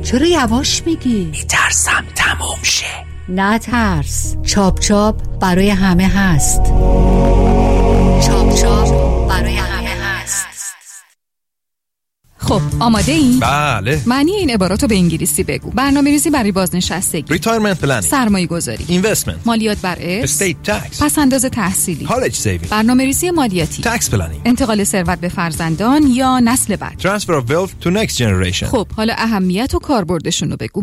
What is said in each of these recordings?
چرا یواش میگی؟ میترسم تموم شه. نه ترس، چاپ چاپ برای همه هست. چاپ چاپ برای همه هست. خب آماده این؟ بله. معنی این عباراتو به انگلیسی بگو. برنامه‌ریزی برای بازنشستگی، ریتایرمنت پلنینگ، سرمایه‌گذاری، اینوستمنت، مالیات بر ارث، استیت تکس، پس‌انداز تحصیلی، کالج سیوینگ، برنامه‌ریزی مالیاتی، تکس پلنینگ، انتقال ثروت به فرزندان یا نسل بعد. ترانسفر اف ویلث تو نکست جنریشن. خب حالا اهمیت و کاربردشون رو بگو.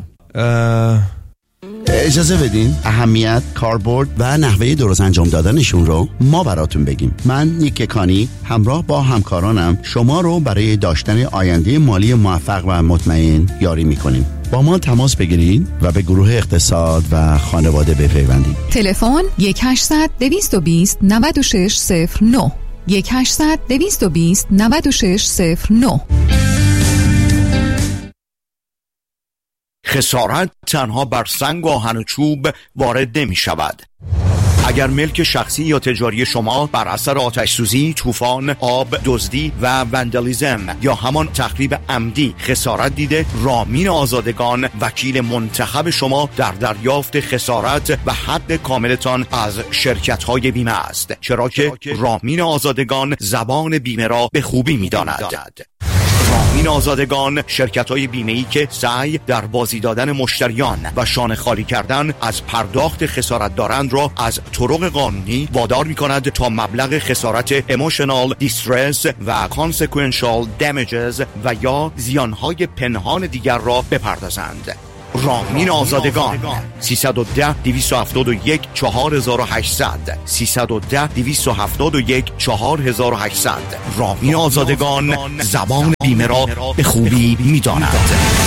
اجازه بدین اهمیت، کاربرد و نحوه درست انجام دادنشون رو ما براتون بگیم. من نیک کانی همراه با همکارانم شما رو برای داشتن آینده مالی موفق و مطمئن یاری میکنیم. با ما تماس بگیرید و به گروه اقتصاد و خانواده بپیوندید. تلفن 1-800-220-9609 1-800-220-9609. خسارت تنها بر سنگ و آهن و چوب وارد نمی شود. اگر ملک شخصی یا تجاری شما بر اثر آتش سوزی، طوفان، آب، دزدی و وندالیزم یا همان تخریب عمدی خسارت دیده، رامین آزادگان وکیل منتخب شما در دریافت خسارت و حق کاملتان از شرکت‌های بیمه است، چرا که رامین آزادگان زبان بیمه را به خوبی می‌داند. رامین آزادگان شرکت‌های بیمه‌ای که سعی در بازی دادن مشتریان و شانه خالی کردن از پرداخت خسارت دارند را از طرق قانونی وادار می‌کند تا مبلغ خسارت emotional distress و consequential damages و یا زیانهای پنهان دیگر را بپردازند. رامین آزادگان 310-271-4800 310-271-4800. رامین آزادگان زبان بیمه را به خوبی می‌داند.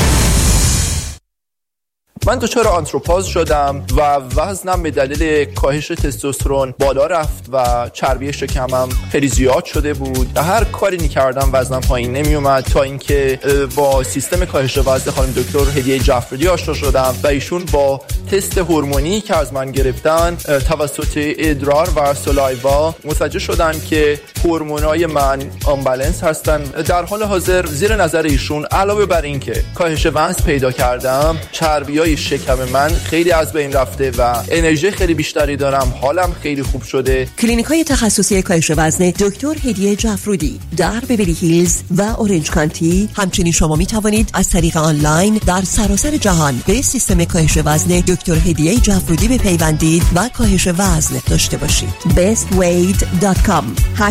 من دچار آنتروپاز شدم و وزنم به دلیل کاهش تستوسترون بالا رفت و چربی شکمم خیلی زیاد شده بود. هر کاری می‌کردم وزنم پایین نمیومد تا اینکه با سیستم کاهش وزن خانم دکتر هدیه جعفرودی آشنا شدم و ایشون با تست هورمونی که از من گرفتن توسط ادرار و سلایوا متوجه شدن که هورمونای من آنبالانس هستن. در حال حاضر زیر نظر ایشون علاوه بر این که کاهش وزن پیدا کردم، چربیای شکم من خیلی از بین رفته و انرژی خیلی بیشتری دارم، حالم خیلی خوب شده. کلینیک‌های تخصصی کاهش وزن دکتر هدیه جعفرودی در بیولی هیلز و اورنج کانتی. همچنین شما می توانید از طریق آنلاین در سراسر جهان به سیستم کاهش وزن دکتر هدیه جعفرودی بپیوندید و کاهش وزن داشته باشید. bestweight.com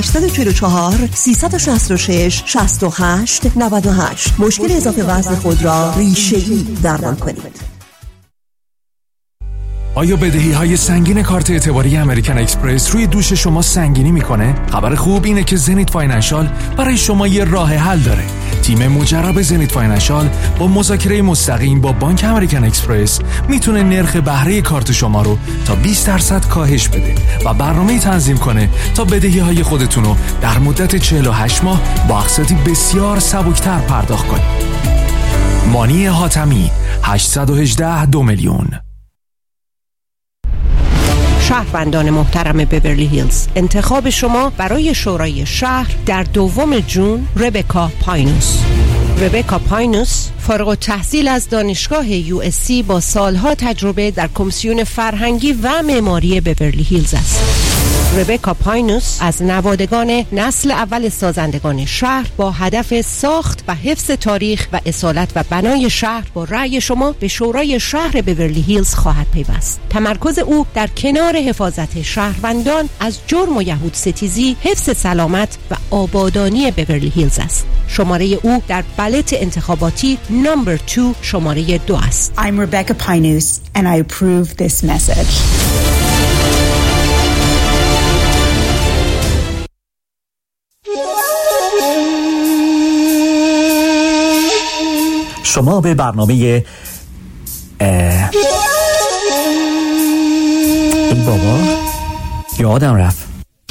844-366-6898. مشکل اضافه وزن خود را ریشه‌ای درمان کنید. آیا بدهی‌های سنگین کارت اعتباری امریکن اکسپرس روی دوش شما سنگینی میکنه؟ خبر خوب اینه که زنیت فاینانشال برای شما یه راه حل داره. تیم مجرب زنیت فاینانشال با مذاکره مستقیم با بانک امریکن اکسپرس میتونه نرخ بهره کارت شما رو تا 20% کاهش بده و برنامه‌ای تنظیم کنه تا بدهی‌های خودتون رو در مدت 48 ماه با اقساطی بسیار سبکتر پرداخت کنید. مانی حاتمی 818-2 میلیون. شهروندان محترم بیورلی هیلز، انتخاب شما برای شورای شهر در 2 جون ربکا پاینوس. ربکا پاینوس فارغ التحصیل از دانشگاه USC با سالها تجربه در کمیسیون فرهنگی و معماری بیورلی هیلز است. ربکا پاینوس از نوادگان نسل اول سازندگان شهر با هدف ساخت و حفظ تاریخ و اصالت و بنای شهر با رأی شما به شورای شهر بیورلی هیلز خواهد پیوست. تمرکز او در کنار حفاظت شهروندان از جرم و یهود ستیزی، حفظ سلامت و آبادانی بیورلی هیلز است. شماره او در بالت انتخاباتی نمبر 2 شماره 2 است. I'm Rebecca Pinus and I approve this message. شما به برنامه ای بابا یادم رفت.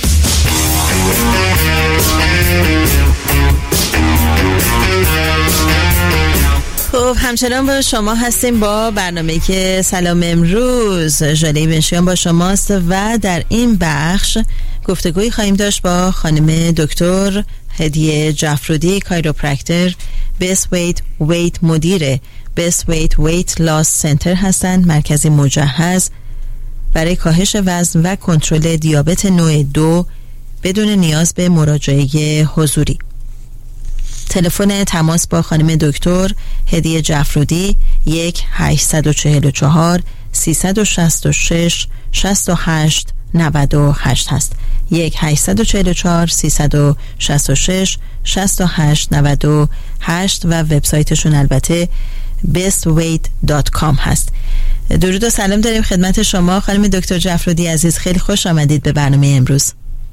خب همچنان با شما هستیم با برنامه که سلام امروز. ژاله بنشیان با شماست و در این بخش گفتگوی خواهیم داشت با خانم دکتر هدیه جعفرودی، کایروپرکتر، بیست ویت مدیر Best Weight Loss Center هستند، مرکزی مجهز برای کاهش وزن و کنترل دیابت نوع 2 بدون نیاز به مراجعه حضوری. تلفن تماس با خانم دکتر هدیه جعفرودی 1-844-366-68-98 هست. 1-844-366-68-98 و وبسایتشون البته bestweight.com هست. درود و سلام داریم خدمت شما خانم دکتر جعفرودی عزیز، خیلی خوش آمدید به برنامه امروز.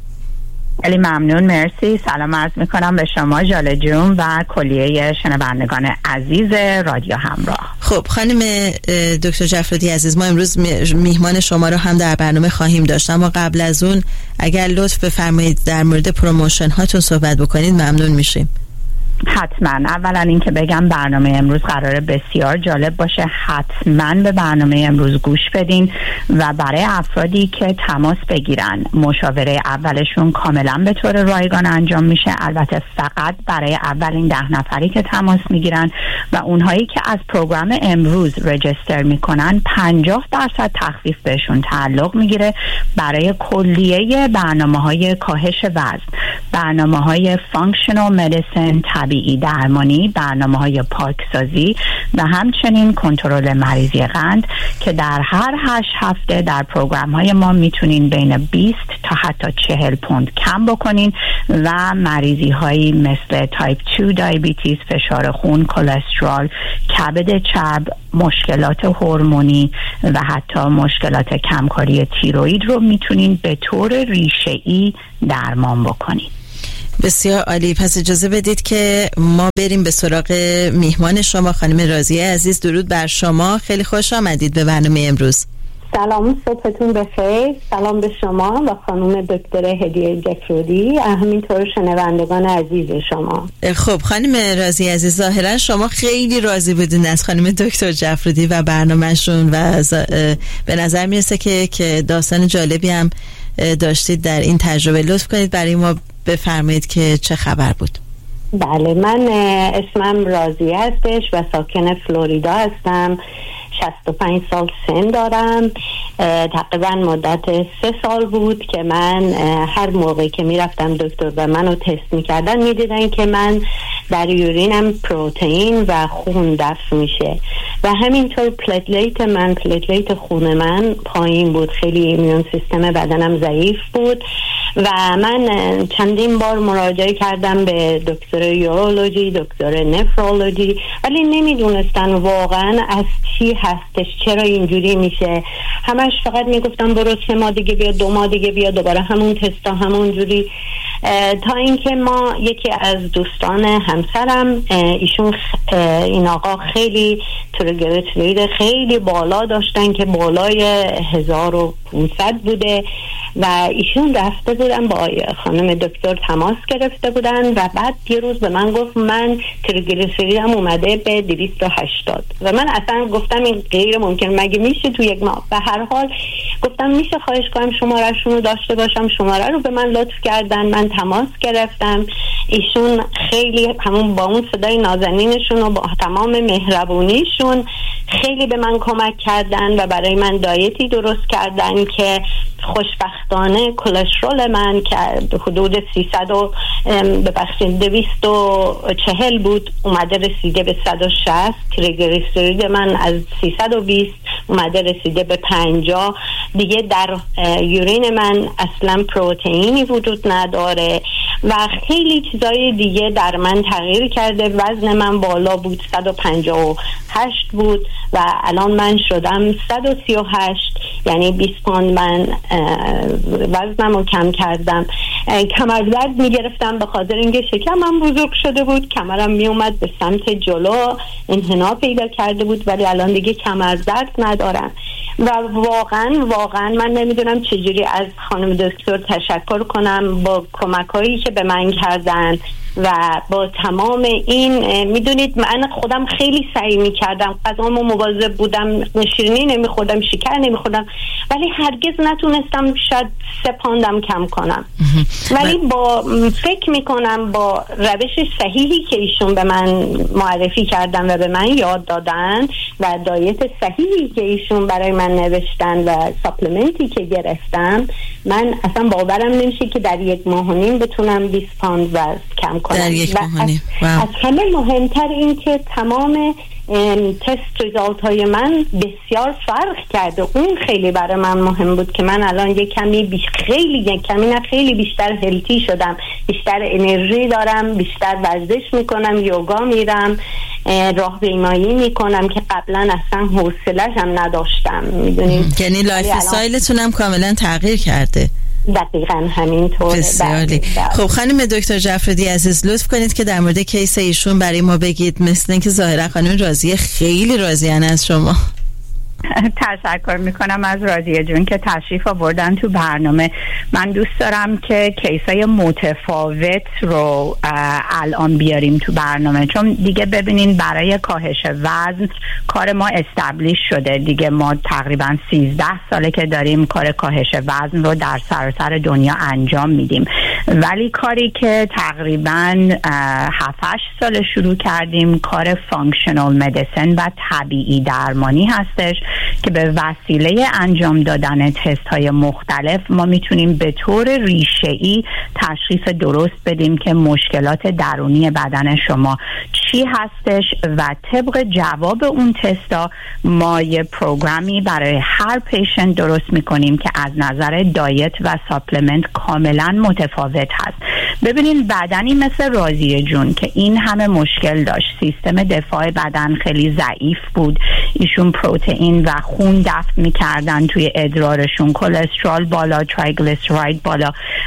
خیلی ممنون، مرسی. سلام عرض میکنم به شما ژاله جون و کلیه شنوندگان عزیز رادیو همراه. خب خانم دکتر جعفرودی عزیز، ما امروز میهمان شما رو هم در برنامه خواهیم داشت، اما قبل از اون اگر لطف بفرمایید در مورد پروموشن هاتون صحبت بکنید ممنون میشیم. حتما. اولا این که بگم برنامه امروز قراره بسیار جالب باشه، حتما به برنامه امروز گوش بدین و برای افرادی که تماس بگیرن مشاوره اولشون کاملا به طور رایگان انجام میشه، البته فقط برای اولین 10 نفری که تماس میگیرن و اونهایی که از پروگرام امروز رجیستر میکنن 50% تخفیف بهشون تعلق میگیره برای کلیه برنامه‌های کاهش وزن، برنامه‌های فانکشنال مدیسن طبیعی درمانی، برنامه‌های پاکسازی و همچنین کنترل مریضی قند که در هر 8 هفته در پروگرام‌های ما میتونین بین 20 تا حتی 40 پوند کم بکنین و مریضی‌هایی مثل تایپ 2 دیابتیس، فشار خون، کلسترول، کبد چرب، مشکلات هورمونی و حتی مشکلات کمکاری تیروئید رو میتونین به طور ریشه‌ای درمان بکنین. بسیار عالی. پس اجازه بدید که ما بریم به سراغ میهمان شما خانم راضیه عزیز. درود بر شما، خیلی خوش آمدید به برنامه امروز. سلام، صبحتون بخیر. سلام به شما و خانم دکتر هدیه جعفرودی، همینطور شنوندگان عزیز شما. خب خانم راضیه عزیز، ظاهرا شما خیلی راضی بودین از خانم دکتر جعفرودی و برنامه‌شون و به نظر میرسه که داستان جالبی هم داشتید در این تجربه. لطف کنید برای ما بفرمایید که چه خبر بود. بله، من اسمم راضیه هستش و ساکن فلوریدا هستم. 65 سال سن دارم. تقریبا مدت 3 سال بود که من هر موقع که میرفتم دکتر و منو تست میکردن میدیدن که من در یورینم پروتئین و خون دفع میشه و همینطور پلیتلیت خون من پایین بود، خیلی ایمیون سیستم بدنم ضعیف بود و من چندین بار مراجعه کردم به دکتر یورولوژی، دکتر نفرولوژی، ولی نمیدونستن واقعا از چی هستش، چرا اینجوری میشه. همش فقط میگفتم برو 3 ماه دیگه بیا، 2 ماه دیگه بیا، دوباره همون تستا همون جوری، تا اینکه ما یکی از دوستان همسرم ایشون این آقا خیلی تریگلیسیرید خیلی بالا داشتن که بالای 1500 بوده و ایشون رفته بودن با خانم دکتر تماس گرفته بودن و بعد یه روز به من گفت من تریگلیسیریدم اومده به 280 و من اصلا گفتم این غیر ممکن، مگه میشه تو 1 ماه؟ به هر حال گفتم میشه خواهش کنم شماره‌شون رو داشته باشم. شماره رو به من لطف کردن، من تماس گرفتم. ایشون خیلی همون با اون صدای نازنینشون و با تمام مهربونیشون خیلی به من کمک کردن و برای من دایتی درست کردن که خوشبختانه کلسترول من که حدود 240 بود اومده رسیده به 160. تریگلیسیرید من از 320 اومده رسیده به 50. دیگه در یورین من اصلا پروتئینی وجود نداره و خیلی چیزای دیگه در من تغییر کرده. وزن من بالا بود، 158 بود و الان من شدم 138، یعنی 20 پوند من وزنم رو کم کردم. کمردرد میگرفتم به خاطر اینکه شکمم بزرگ شده بود، کمرم میومد به سمت جلو، انحناء پیدا کرده بود، ولی الان دیگه کمردرد ندارم و واقعا من نمیدونم چجوری از خانم دکتر تشکر کنم با کمکایی که به من کردن و با تمام این میدونید من خودم خیلی سعی میکردم، غذامو مواظب بودم، شیرینی نمیخوردم، شکر نمیخوردم، ولی هرگز نتونستم شاید 3 پوندم کم کنم. ولی با فکر میکنم با روش صحیحی که ایشون به من معرفی کردن و به من یاد دادن و دایت صحیحی که ایشون برای من نوشتن و ساپلمنتی که گرفتم، من اصلا باورم نمیشه که در 1.5 ماه بتونم 20 پوند وزن کم کنم. در 1 ماه. از همه مهمتر این که تمام تست ریزالت های من بسیار فرق کرده. اون خیلی برای من مهم بود که من الان خیلی بیشتر هلتی شدم، بیشتر انرژی دارم، بیشتر ورزش میکنم، یوگا میرم، راهپیمایی میکنم که قبلا اصلا حوصله‌اش هم نداشتم. میدونید یعنی لایف استایلتون هم کاملا تغییر کرده. دقیقاً همینطور. بسیاری. خب خانم دکتر جعفرودی عزیز لطف کنید که در مورد کیس ایشون برای ما بگید. مثل اینکه ظاهرا خانم راضیه خیلی راضی‌اند از شما. تشکر میکنم از راضیه جون که تشریف آوردن تو برنامه. من دوست دارم که کیسای متفاوت رو الان بیاریم تو برنامه، چون دیگه ببینین برای کاهش وزن کار ما استبلیش شده دیگه. ما تقریبا 13 ساله که داریم کار کاهش وزن رو در سراسر دنیا انجام میدیم، ولی کاری که تقریبا 7-8 سال شروع کردیم کار فانکشنال مدیسن و طبیعی درمانی هستش که به وسیله انجام دادن تست های مختلف ما میتونیم به طور ریشه‌ای تشخیص درست بدیم که مشکلات درونی بدن شما چی هستش و طبق جواب اون تستا ما یه پروگرامی برای هر پیشنت درست میکنیم که از نظر دایت و ساپلمنت کاملا متفاوت هست. ببینین بدنی مثل راضیه جون که این همه مشکل داشت، سیستم دفاع بدن خیلی ضعیف بود، ایشون پروتئین و خون دفع میکردن توی ادرارشون، کلسترول بالا، ترایگلیسیراید بالا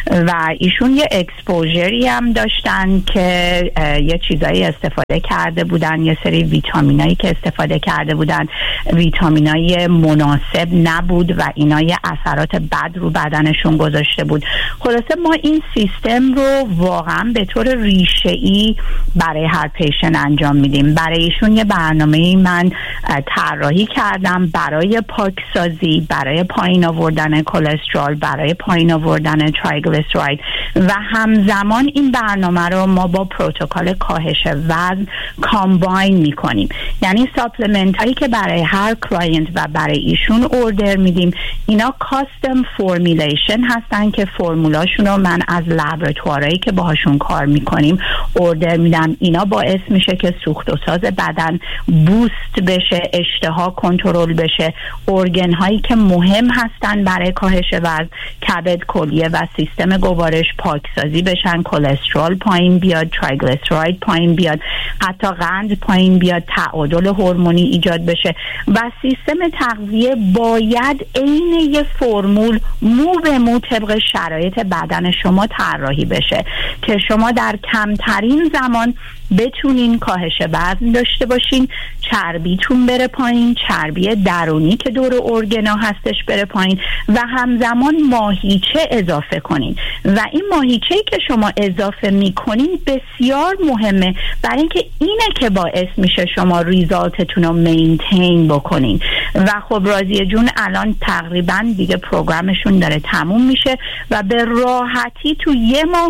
و ایشون یه اکسپوژری هم داشتن که یه چیزایی استفاده کرده بودن، یه سری ویتامینایی که استفاده کرده بودن ویتامینای مناسب نبود و اینا یه اثرات بد رو بدنشون گذاشته بود. خلاصه ما این سیستم رو واقعا به طور ریشه‌ای برای هر پیشن انجام میدیم. برای ایشون یه برنامه‌ای من طراحی کردم برای پاکسازی، برای پایین آوردن کلسترول، برای پایین آوردن ترایگلیسیراید و همزمان این برنامه رو ما با پروتکل کاهش وزن کامباین میکنیم. یعنی ساپلمنت هایی که برای هر کلاینت و برای ایشون اوردر میدیم اینا کاستم فرمولیشن هستن که فرمولاشون رو من از لابراتوارایی که باهاشون کار میکنیم اوردر میدم. اینا باعث میشه که سوخت و ساز بدن بوست بشه، اشتها کنترل بشه، ارگن هایی که مهم هستن برای کاهش وزن، کبد، کلیه و سیستم گوارش پاکسازی بشن، کلسترول پایین بیاد، ترایگلیسیراید پایین بیاد، حتی قند پایین بیاد، تعادل هورمونی ایجاد بشه و سیستم تغذیه باید عین یه فرمول مو به مو طبق شرایط بدن شما طراحی بشه که شما در کمترین زمان بتونین کاهش وزن داشته باشین، چربیتون بره پایین، چربی درونی که دور ارگنا هستش بره پایین و همزمان ماهیچه اضافه کنین و این ماهیچه‌ای که شما اضافه میکنین بسیار مهمه برای اینکه اینه که باعث میشه شما ریزالتتون رو مینتین بکنین. و خب راضیه جون الان تقریبا دیگه پروگرامشون داره تموم میشه و به راحتی تو 1.5 ماه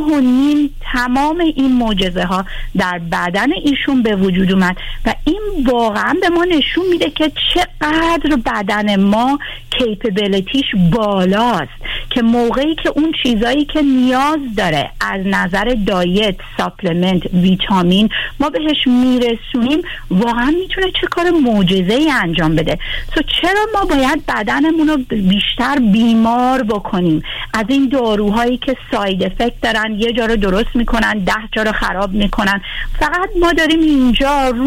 تمام این معجزه ها در بدن ایشون به وجود اومد و این واقعا به ما نشون میده که چقدر بدن ما کیپبیلیتیش بالاست که موقعی که اون چیزایی که نیاز داره از نظر دایت، ساپلمنت، ویتامین ما بهش میرسونیم واقعا میتونه چه کار معجزه‌ای انجام بده. چرا ما باید بدنمون رو بیشتر بیمار بکنیم از این داروهایی که ساید افکت دارن، یه جا رو درست میکنن 10 جا رو خراب میکنن؟ فقط ما داریم اینجا روز به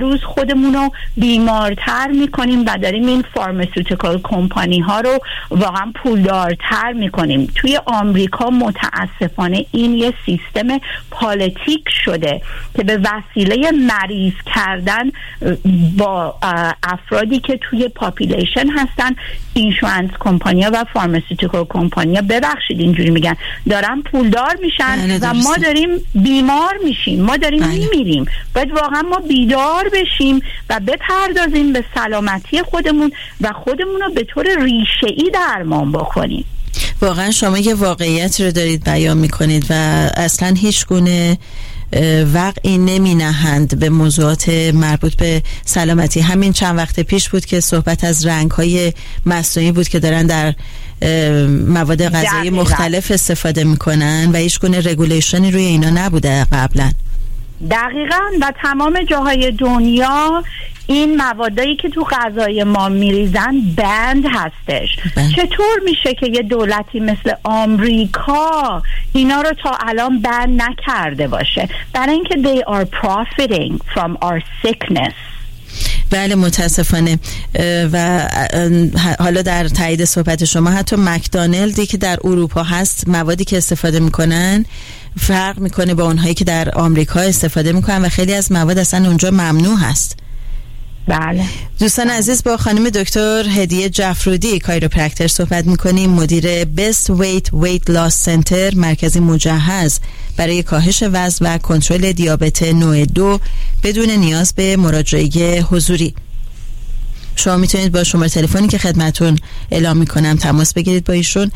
روز خودمون رو بیمارتر میکنیم و داریم این فارماسیوتیکال کمپانی ها رو واقعا پولدارتر میکنیم. توی آمریکا متاسفانه این یه سیستم پالیتیک شده که به وسیله مریض کردن با افرادی که توی پاپولیشن هستن، اینشورنس کمپانیا و فارماسیوتیکال کمپانیا، ببخشید اینجوری میگن، دارن پولدار میشن و ما داریم بیمار میشیم، ما داریم میمیریم. باید واقعا ما بیدار بشیم و بپردازیم به سلامتی خودمون و خودمون رو به طور ریشه‌ای درمان بکنیم. واقعا شما یه واقعیت رو دارید بیان میکنید و اصلا هیچ گونه وقعی نمی نهند به موضوعات مربوط به سلامتی. همین چند وقت پیش بود که صحبت از رنگ‌های مصنوعی بود که دارن در مواد غذایی مختلف استفاده میکنن و هیچ گونه رگولیشنی روی اینا نبوده قبلا. دقیقاً. و تمام جاهای دنیا این موادایی که تو غذای ما میریزن بند هستش. چطور میشه که یه دولتی مثل آمریکا اینا رو تا الان بند نکرده باشه؟ برای اینکه they are profiting from our sickness. بله متاسفانه. و حالا در تایید صحبت شما، حتی مکدونالدی که در اروپا هست موادی که استفاده میکنن فرق میکنه با اونهایی که در آمریکا استفاده میکنن و خیلی از مواد اصلا اونجا ممنوع هست. بله. دوستان عزیز، با خانم دکتر هدیه جعفرودی کایروپرکتر صحبت میکنیم، مدیر Best Weight Loss Center، مرکزی مجهز برای کاهش وزن و کنترل دیابت نوع 2 بدون نیاز به مراجعه حضوری. شما میتونید با شماره تلفنی که خدمتون اعلام میکنم تماس بگیرید با ایشون.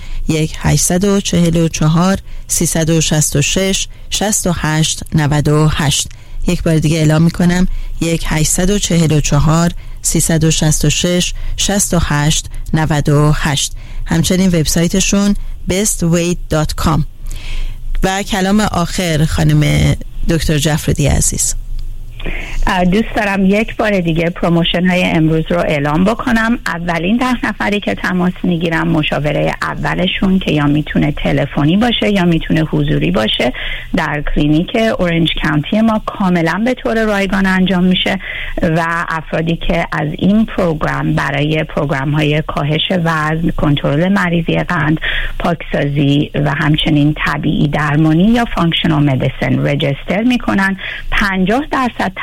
1-844-366-6898. یک بار دیگه اعلام میکنم، 1-844-366-6898. همچنین وبسایتشون bestweight.com. و کلام آخر خانم دکتر جعفرودی عزیز. دوست دارم یک بار دیگه پروموشن های امروز رو اعلام بکنم. اولین 10 نفری که تماس میگیرم مشاوره اولشون که یا میتونه تلفنی باشه یا میتونه حضوری باشه در کلینیک اورنج کانتی ما کاملا به طور رایگان انجام میشه و افرادی که از این پروگرام برای پروگرام های کاهش وزن، کنترل مریضی قند، پاکسازی و همچنین طبیعی درمانی یا فانکشنال مدیسن رجستر میکنن 50%